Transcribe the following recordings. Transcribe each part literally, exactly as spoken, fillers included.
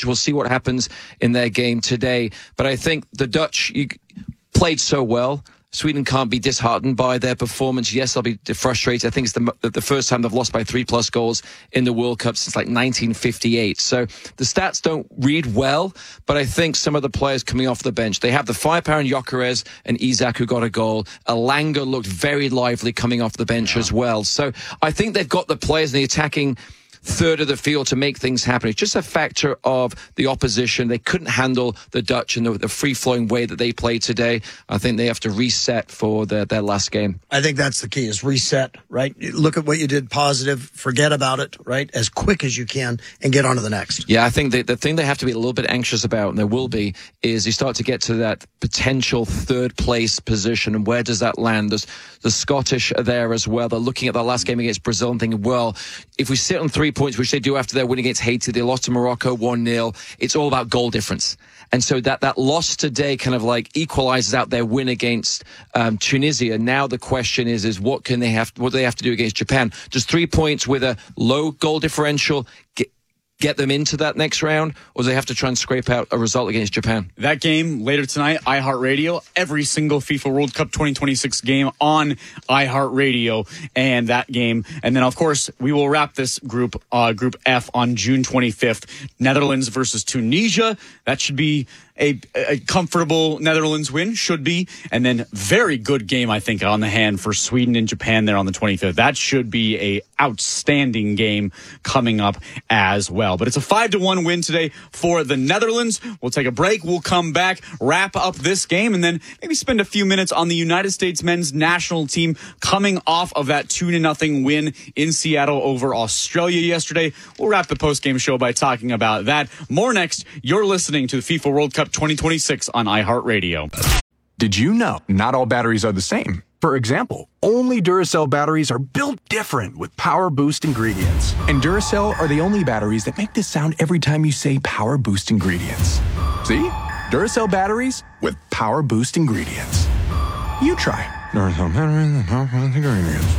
Dutch. We'll see what happens in their game today. But I think the Dutch you, played so well. Sweden can't be disheartened by their performance. Yes, they'll be frustrated. I think it's the the first time they've lost by three plus goals in the World Cup since like nineteen fifty-eight. So the stats don't read well, but I think some of the players coming off the bench, they have the firepower in Gyökeres and Isak, who got a goal. Elanga looked very lively coming off the bench yeah. as well. So I think they've got the players in the attacking third of the field to make things happen. It's just a factor of the opposition. They couldn't handle the Dutch in the, the free-flowing way that they played today. I think they have to reset for their, their last game. I think that's the key, is reset, right? Look at what you did positive, forget about it, right, as quick as you can, and get on to the next. Yeah, I think the, the thing they have to be a little bit anxious about, and there will be, is you start to get to that potential third-place position, and where does that land? There's the Scottish are there as well. They're looking at their last game against Brazil and thinking, well, if we sit on three points, which they do after their win against Haiti. They lost to Morocco one nil. It's all about goal difference. And so that, that loss today kind of like equalizes out their win against um, Tunisia. Now the question is, is what can they have, what do they have to do against Japan? Does three points with a low goal differential get, get them into that next round, or do they have to try and scrape out a result against Japan? That game later tonight, iHeartRadio, every single FIFA World Cup twenty twenty-six game on iHeartRadio, and that game. And then, of course, we will wrap this group, uh, Group F, on June twenty-fifth. Netherlands versus Tunisia. That should be a, a comfortable Netherlands win, should be. And then very good game, I think, on the hand for Sweden and Japan there on the twenty-fifth. That should be a outstanding game coming up as well. But it's a five to one win today for the Netherlands. We'll take a break. We'll come back, wrap up this game, and then maybe spend a few minutes on the United States men's national team coming off of that two to nothing win in Seattle over Australia yesterday. We'll wrap the post-game show by talking about that. More next. You're listening to the FIFA World Cup twenty twenty-six on iHeartRadio. Did you know not all batteries are the same? For example, only Duracell batteries are built different with Power Boost ingredients. And Duracell are the only batteries that make this sound every time you say Power Boost ingredients. See? Duracell batteries with Power Boost ingredients. You try. Duracell batteries with Power Boost ingredients.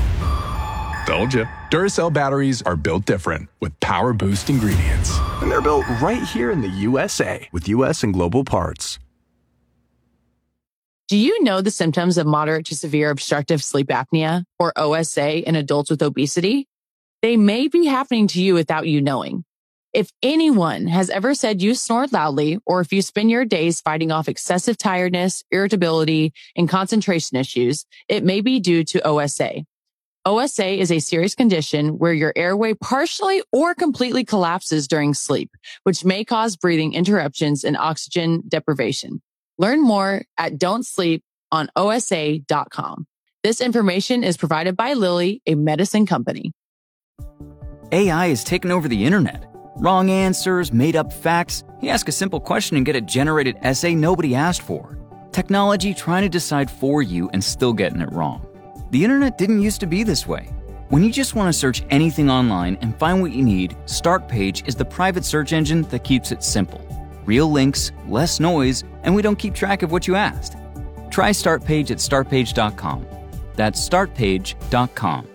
Told you. Duracell batteries are built different with Power Boost ingredients. And they're built right here in the U S A with U S and global parts. Do you know the symptoms of moderate to severe obstructive sleep apnea, or O S A, in adults with obesity? They may be happening to you without you knowing. If anyone has ever said you snore loudly, or if you spend your days fighting off excessive tiredness, irritability, and concentration issues, it may be due to O S A. O S A is a serious condition where your airway partially or completely collapses during sleep, which may cause breathing interruptions and oxygen deprivation. Learn more at don't sleep on O S A dot com. This information is provided by Lilly, a medicine company. A I has taken over the internet. Wrong answers, made up facts. You ask a simple question and get a generated essay nobody asked for. Technology trying to decide for you and still getting it wrong. The internet didn't used to be this way. When you just want to search anything online and find what you need, Startpage is the private search engine that keeps it simple. Real links, less noise, and we don't keep track of what you asked. Try Startpage at Startpage dot com. That's Startpage dot com.